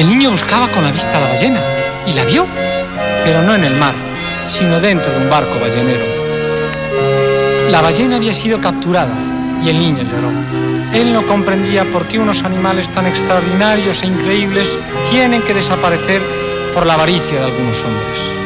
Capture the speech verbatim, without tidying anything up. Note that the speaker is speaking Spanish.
El niño buscaba con la vista a la ballena y la vio, pero no en el mar, sino dentro de un barco ballenero. La ballena había sido capturada y el niño lloró. Él no comprendía por qué unos animales tan extraordinarios e increíbles tienen que desaparecer por la avaricia de algunos hombres.